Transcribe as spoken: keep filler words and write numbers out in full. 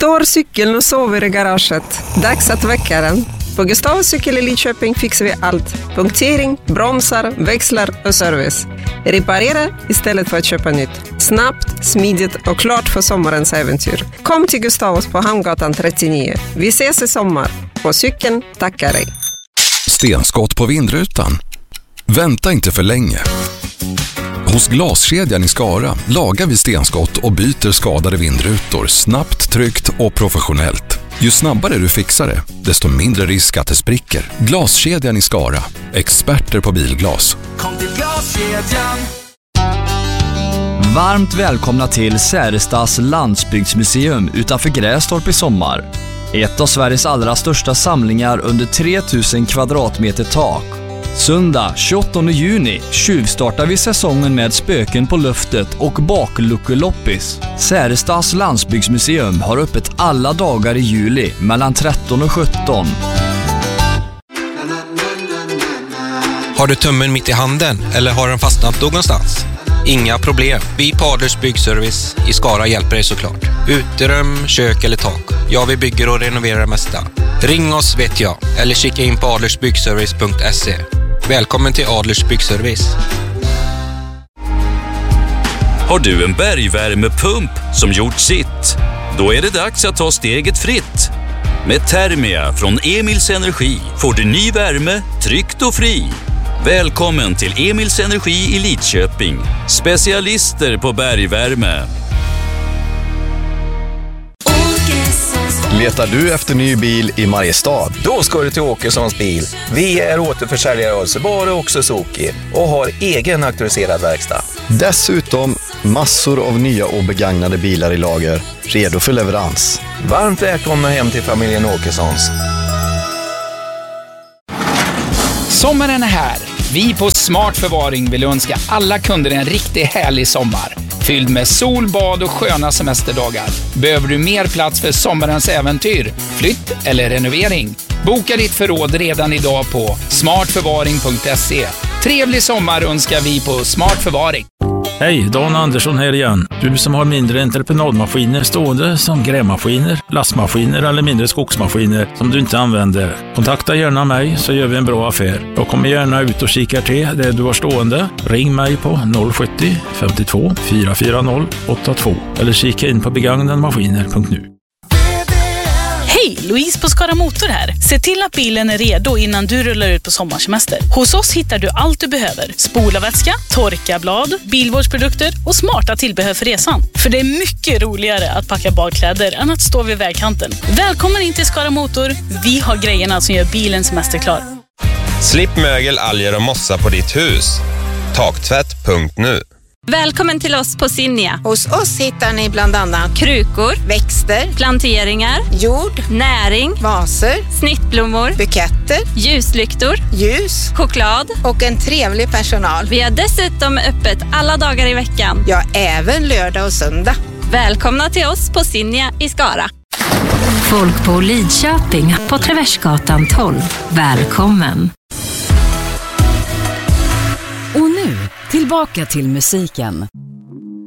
Står cykeln och sover i garaget. Dags att väcka den. På Gustavs cykel i Lidköping fixar vi allt. Punktering, bromsar, växlar och service. Reparera istället för att köpa nytt. Snabbt, smidigt och klart för sommarens äventyr. Kom till Gustavs på Hamngatan trettionio. Vi ses i sommar. På cykeln tackar dig. Stenskott på vindrutan. Vänta inte för länge. Hos Glaskedjan i Skara lagar vi stenskott och byter skadade vindrutor snabbt, tryggt och professionellt. Ju snabbare du fixar det, desto mindre risk att det spricker. Glaskedjan i Skara. Experter på bilglas. Kom till Glaskedjan. Varmt välkomna till Särestas landsbygdsmuseum utanför Grästorp i sommar. Ett av Sveriges allra största samlingar under tre tusen kvadratmeter tak. Söndag tjugoåttonde juni tjuvstartar vi säsongen med spöken på luftet och bakluckeloppis. Särestas landsbygdsmuseum har öppet alla dagar i juli mellan tretton och sjutton. Har du tummen mitt i handen eller har den fastnat någonstans? Inga problem. Vi på Adlers Byggservice i Skara hjälper dig såklart. Uterum, kök eller tak. Ja, vi bygger och renoverar det mesta. Ring oss vet jag eller kika in på adlersbyggservice punkt se. Välkommen till Adlers Byggservice. Har du en bergvärmepump som gjort sitt? Då är det dags att ta steget fritt. Med Thermia från Emils Energi får du ny värme, tryggt och fri. Välkommen till Emils Energi i Lidköping. Specialister på bergvärme. Letar du efter ny bil i Mariestad? Då ska du till Åkessons bil. Vi är återförsäljare av Subaru och Suzuki och har egen auktoriserad verkstad. Dessutom massor av nya och begagnade bilar i lager, redo för leverans. Varmt välkomna hem till familjen Åkessons. Sommaren är här. Vi på Smart Förvaring vill önska alla kunder en riktigt härlig sommar. Fylld med sol, bad och sköna semesterdagar. Behöver du mer plats för sommarens äventyr, flytt eller renovering? Boka ditt förråd redan idag på smart förvaring punkt se. Trevlig sommar önskar vi på Smart Förvaring. Hej, Dan Andersson här igen. Du som har mindre entreprenadmaskiner stående som grävmaskiner, lastmaskiner eller mindre skogsmaskiner som du inte använder. Kontakta gärna mig så gör vi en bra affär. Jag kommer gärna ut och kikar till det du har stående. Ring mig på noll sjuttio femtiotvå fyra fyra noll åtta två eller kika in på begagnadmaskiner punkt nu. Hej, Louise på Skara Motor här. Se till att bilen är redo innan du rullar ut på sommarsemester. Hos oss hittar du allt du behöver. Spolarvätska, torkarblad, bilvårdsprodukter och smarta tillbehör för resan. För det är mycket roligare att packa badkläder än att stå vid vägkanten. Välkommen in till Skara Motor. Vi har grejerna som gör bilen semesterklar. Slipp mögel, alger och mossa på ditt hus. Taktvätt punkt nu. Välkommen till oss på Sinja. Hos oss hittar ni bland annat krukor, växter, planteringar, jord, näring, vaser, snittblommor, buketter, ljuslyktor, ljus, choklad och en trevlig personal. Vi har dessutom öppet alla dagar i veckan. Ja, även lördag och söndag. Välkomna till oss på Sinja i Skara. Folk på Lidköping på Traversgatan tolv. Välkommen. Och nu, tillbaka till musiken.